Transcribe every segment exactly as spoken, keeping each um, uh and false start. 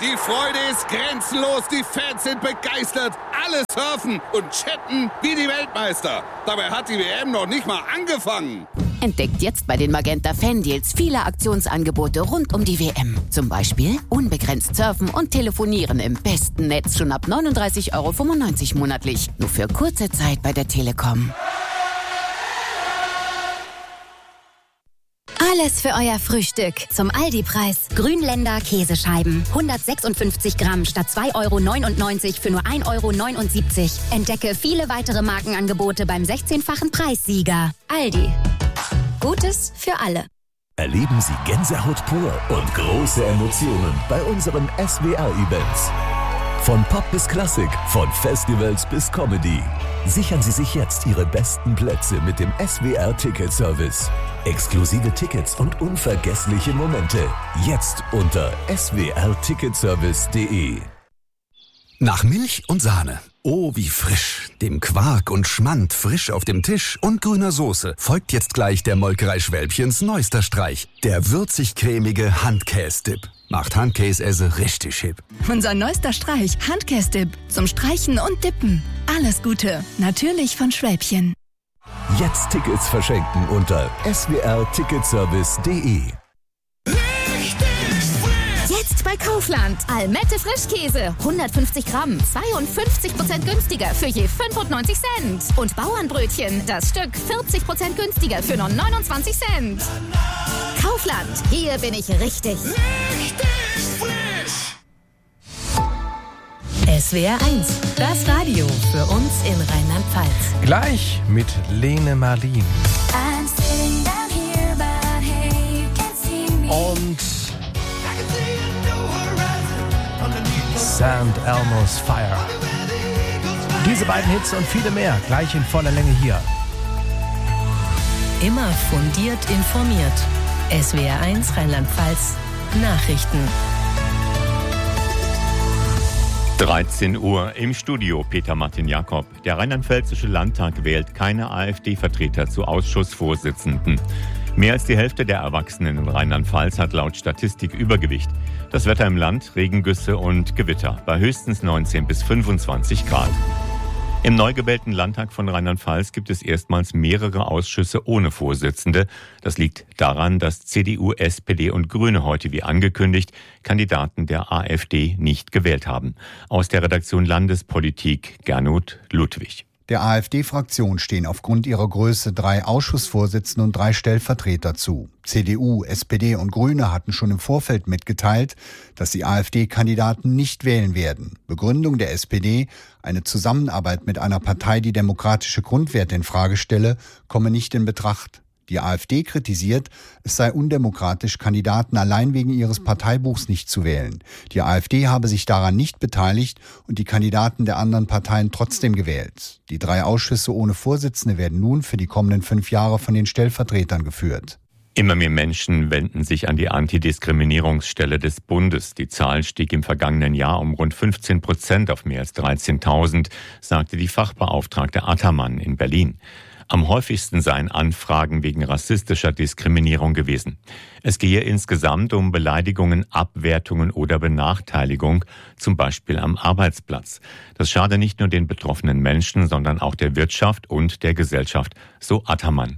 Die Freude ist grenzenlos, die Fans sind begeistert, alle surfen und chatten wie die Weltmeister. Dabei hat die W M noch nicht mal angefangen. Entdeckt jetzt bei den Magenta Fan-Deals viele Aktionsangebote rund um die W M. Zum Beispiel unbegrenzt surfen und telefonieren im besten Netz schon ab neununddreißig Euro fünfundneunzig monatlich. Nur für kurze Zeit bei der Telekom. Alles für euer Frühstück. Zum Aldi-Preis. Grünländer Käsescheiben. hundertsechsundfünfzig Gramm statt zwei Euro neunundneunzig für nur ein Euro neunundsiebzig. Entdecke viele weitere Markenangebote beim sechzehnfachen Preissieger. Aldi. Gutes für alle. Erleben Sie Gänsehaut pur und große Emotionen bei unseren S W R-Events. Von Pop bis Klassik, von Festivals bis Comedy. Sichern Sie sich jetzt Ihre besten Plätze mit dem S W R-Ticket-Service. Exklusive Tickets und unvergessliche Momente. Jetzt unter s w r ticketservice punkt d e. Nach Milch und Sahne. Oh, wie frisch. Dem Quark und Schmand frisch auf dem Tisch und grüner Soße folgt jetzt gleich der Molkerei Schwälbchens neuester Streich. Der würzig-cremige Handkäse-Dip. Macht Handkäse richtig hip. Unser neuester Streich, Handkäse-Dip. Zum Streichen und Dippen. Alles Gute. Natürlich von Schwälbchen. Jetzt Tickets verschenken unter s w r ticketservice punkt d e. Jetzt bei Kaufland. Almette Frischkäse. hundertfünfzig Gramm. zweiundfünfzig Prozent günstiger für je fünfundneunzig Cent. Und Bauernbrötchen. Das Stück vierzig Prozent günstiger für nur neunundzwanzig Cent. Kaufland. Hier bin ich richtig. Richtig frisch. S W R eins. Das Radio für uns in Rheinland-Pfalz. Gleich mit Lene Marlin. Und Saint Elmo's Fire. Diese beiden Hits und viele mehr gleich in voller Länge hier. Immer fundiert informiert. S W R eins Rheinland-Pfalz Nachrichten. dreizehn Uhr im Studio Peter Martin Jakob. Der Rheinland-Pfälzische Landtag wählt keine AfD-Vertreter zu Ausschussvorsitzenden. Mehr als die Hälfte der Erwachsenen in Rheinland-Pfalz hat laut Statistik Übergewicht. Das Wetter im Land, Regengüsse und Gewitter bei höchstens neunzehn bis fünfundzwanzig Grad. Im neu gewählten Landtag von Rheinland-Pfalz gibt es erstmals mehrere Ausschüsse ohne Vorsitzende. Das liegt daran, dass C D U, S P D und Grüne heute wie angekündigt Kandidaten der AfD nicht gewählt haben. Aus der Redaktion Landespolitik Gernot Ludwig. Der AfD-Fraktion stehen aufgrund ihrer Größe drei Ausschussvorsitzende und drei Stellvertreter zu. C D U, S P D und Grüne hatten schon im Vorfeld mitgeteilt, dass sie AfD-Kandidaten nicht wählen werden. Begründung der S P D, eine Zusammenarbeit mit einer Partei, die demokratische Grundwerte in Frage stelle, komme nicht in Betracht. Die AfD kritisiert, es sei undemokratisch, Kandidaten allein wegen ihres Parteibuchs nicht zu wählen. Die AfD habe sich daran nicht beteiligt und die Kandidaten der anderen Parteien trotzdem gewählt. Die drei Ausschüsse ohne Vorsitzende werden nun für die kommenden fünf Jahre von den Stellvertretern geführt. Immer mehr Menschen wenden sich an die Antidiskriminierungsstelle des Bundes. Die Zahl stieg im vergangenen Jahr um rund fünfzehn Prozent auf mehr als dreizehntausend, sagte die Fachbeauftragte Attermann in Berlin. Am häufigsten seien Anfragen wegen rassistischer Diskriminierung gewesen. Es gehe insgesamt um Beleidigungen, Abwertungen oder Benachteiligung, zum Beispiel am Arbeitsplatz. Das schade nicht nur den betroffenen Menschen, sondern auch der Wirtschaft und der Gesellschaft, so Attermann.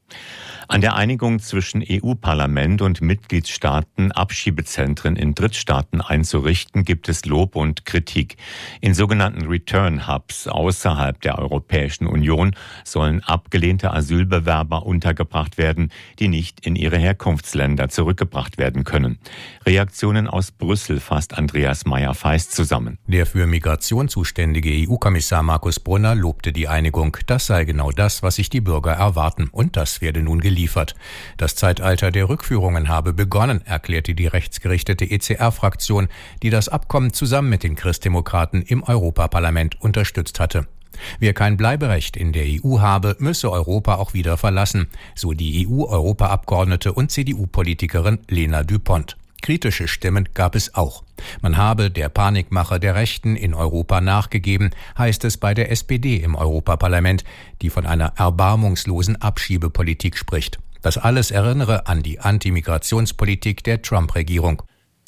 An der Einigung zwischen E U-Parlament und Mitgliedstaaten, Abschiebezentren in Drittstaaten einzurichten, gibt es Lob und Kritik. In sogenannten Return-Hubs außerhalb der Europäischen Union sollen abgelehnte Asylbewerber untergebracht werden, die nicht in ihre Herkunftsländer zurückgebracht werden können. Reaktionen aus Brüssel fasst Andreas Meyer-Feist zusammen. Der für Migration zuständige E U-Kommissar Markus Brunner lobte die Einigung. Das sei genau das, was sich die Bürger erwarten. Und das werde nun geliefert. Das Zeitalter der Rückführungen habe begonnen, erklärte die rechtsgerichtete E C R-Fraktion, die das Abkommen zusammen mit den Christdemokraten im Europaparlament unterstützt hatte. Wer kein Bleiberecht in der E U habe, müsse Europa auch wieder verlassen, so die E U-Europaabgeordnete und C D U-Politikerin Lena Düpont. Kritische Stimmen gab es auch. Man habe der Panikmache der Rechten in Europa nachgegeben, heißt es bei der S P D im Europaparlament, die von einer erbarmungslosen Abschiebepolitik spricht. Das alles erinnere an die Antimigrationspolitik der Trump-Regierung.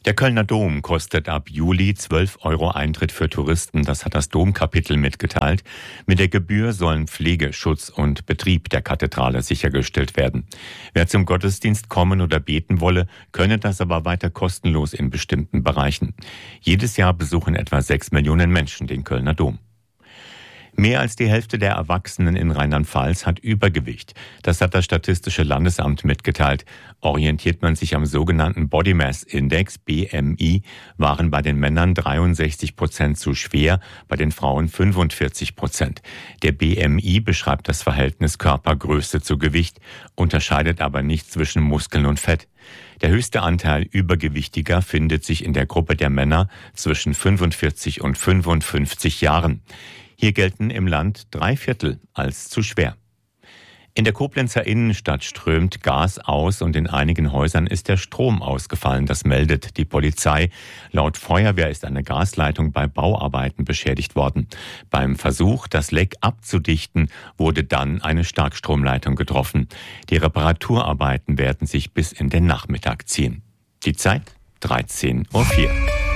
Der Kölner Dom kostet ab Juli zwölf Euro Eintritt für Touristen. Das hat das Domkapitel mitgeteilt. Mit der Gebühr sollen Pflege, Schutz und Betrieb der Kathedrale sichergestellt werden. Wer zum Gottesdienst kommen oder beten wolle, könne das aber weiter kostenlos in bestimmten Bereichen. Jedes Jahr besuchen etwa sechs Millionen Menschen den Kölner Dom. Mehr als die Hälfte der Erwachsenen in Rheinland-Pfalz hat Übergewicht. Das hat das Statistische Landesamt mitgeteilt. Orientiert man sich am sogenannten Body Mass Index, B M I, waren bei den Männern dreiundsechzig Prozent zu schwer, bei den Frauen fünfundvierzig Prozent. Der B M I beschreibt das Verhältnis Körpergröße zu Gewicht, unterscheidet aber nicht zwischen Muskeln und Fett. Der höchste Anteil Übergewichtiger findet sich in der Gruppe der Männer zwischen fünfundvierzig und fünfundfünfzig Jahren. Hier gelten im Land drei Viertel als zu schwer. In der Koblenzer Innenstadt strömt Gas aus und in einigen Häusern ist der Strom ausgefallen. Das meldet die Polizei. Laut Feuerwehr ist eine Gasleitung bei Bauarbeiten beschädigt worden. Beim Versuch, das Leck abzudichten, wurde dann eine Starkstromleitung getroffen. Die Reparaturarbeiten werden sich bis in den Nachmittag ziehen. Die Zeit dreizehn Uhr vier.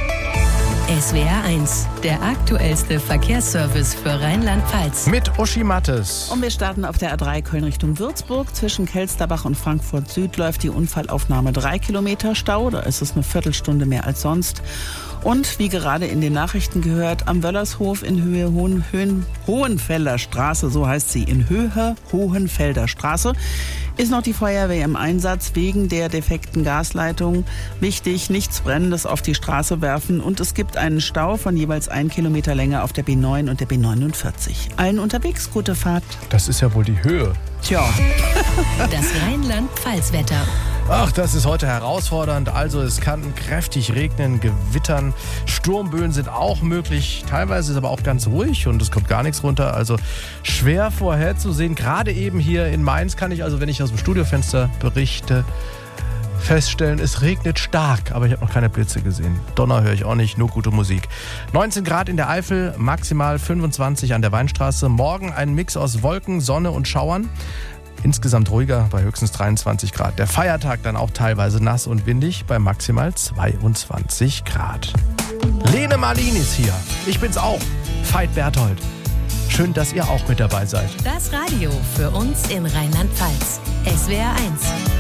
S W R eins, der aktuellste Verkehrsservice für Rheinland-Pfalz. Mit Uschi Mattes. Und wir starten auf der A drei Köln Richtung Würzburg. Zwischen Kelsterbach und Frankfurt Süd läuft die Unfallaufnahme drei Kilometer Stau. Da ist es eine Viertelstunde mehr als sonst. Und wie gerade in den Nachrichten gehört, am Wöllershof in Höhe Hohen, Höhen, Hohenfelder Straße, so heißt sie, in Höhe Hohenfelder Straße, ist noch die Feuerwehr im Einsatz wegen der defekten Gasleitung. Wichtig, nichts Brennendes auf die Straße werfen und es gibt einen Stau von jeweils ein Kilometer Länge auf der B neun und der B neunundvierzig. Allen unterwegs, gute Fahrt. Das ist ja wohl die Höhe. Tja. Das Rheinland-Pfalz-Wetter. Ach, das ist heute herausfordernd. Also es kann kräftig regnen, gewittern. Sturmböen sind auch möglich. Teilweise ist aber auch ganz ruhig und es kommt gar nichts runter. Also schwer vorherzusehen. Gerade eben hier in Mainz kann ich, also wenn ich aus dem Studiofenster berichte, feststellen, es regnet stark. Aber ich habe noch keine Blitze gesehen. Donner höre ich auch nicht, nur gute Musik. neunzehn Grad in der Eifel, maximal fünfundzwanzig an der Weinstraße. Morgen ein Mix aus Wolken, Sonne und Schauern. Insgesamt ruhiger bei höchstens dreiundzwanzig Grad. Der Feiertag dann auch teilweise nass und windig bei maximal zweiundzwanzig Grad. Lene Marlin ist hier. Ich bin's auch. Veit Berthold. Schön, dass ihr auch mit dabei seid. Das Radio für uns in Rheinland-Pfalz. S W R eins.